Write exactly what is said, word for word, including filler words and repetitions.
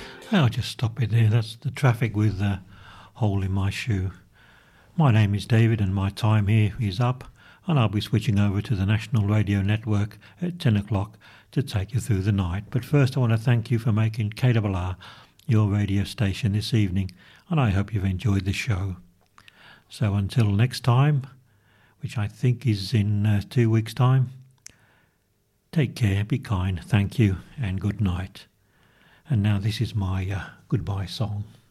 I'll just stop it there. That's the traffic with the hole in my shoe. My name is David and my time here is up, and I'll be switching over to the National Radio Network at ten o'clock to take you through the night. But first I want to thank you for making K R R your radio station this evening, and I hope you've enjoyed the show. So until next time, which I think is in uh, two weeks' time, take care, be kind, thank you, and good night. And now this is my uh, goodbye song.